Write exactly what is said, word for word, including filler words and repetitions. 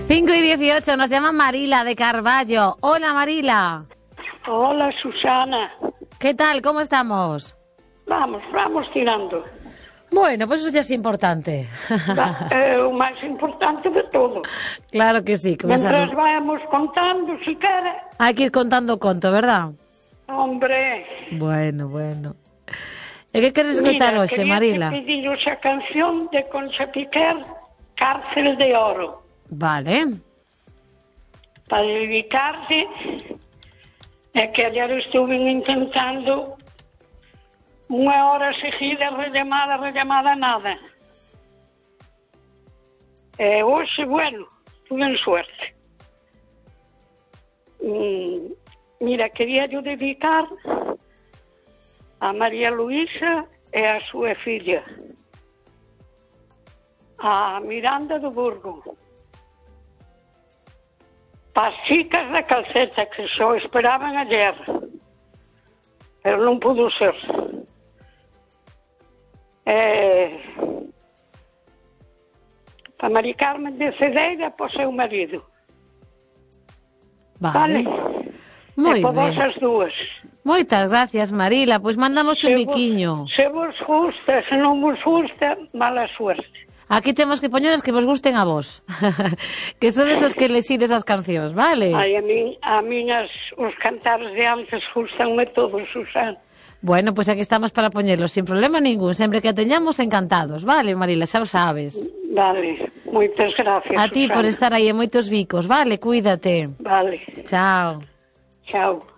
cinco y dieciocho, nos llama Marila de Carballo. Hola, Marila. Hola, Susana. ¿Qué tal? ¿Cómo estamos? Vamos, vamos tirando. Bueno, pues eso ya es importante. Va, é o máis importante de todo. Claro que sí. Como Mientras sabe. vayamos contando, si quere. Hay que ir contando conto, ¿verdad? Hombre. Bueno, bueno. E que queres escoitar hoxe, Marila? Mira, quería pediros a canción de Concha Piquer, Cárcel de Oro. Vale. Para dedicarse, é que ayer estuve intentando unha hora seguida, rellamada, rellamada, nada. E hoxe, bueno, tuve suerte. Mm, mira, quería yo dedicar a María Luisa e a súa filla, a Miranda do Burgo, para as chicas da Calceta, que só esperaban ayer, pero non pudo ser. Eh, para Mari Carmen de Cedeira, para o seu marido. Vale. Vale? Moi e para vos ben. as dúas. Moitas gracias, Marila. Pois mandamos un biquiño. Se vos gusta, se non vos gusta, mala suerte. Aquí temos que poñer as que vos gusten a vos. Que son esos que les ides as cancións, vale? Ai, a min, a miñas, os cantares de antes gustanme todos, Susana. Bueno, pois aquí estamos para poñerlos sin problema ningún, sempre que a teñamos encantados, vale, Marila, xa o sabes. Vale, moitas gracias, A ti Susana. por estar aí en moitos bicos, vale, cuídate. Vale. Chao. Chao.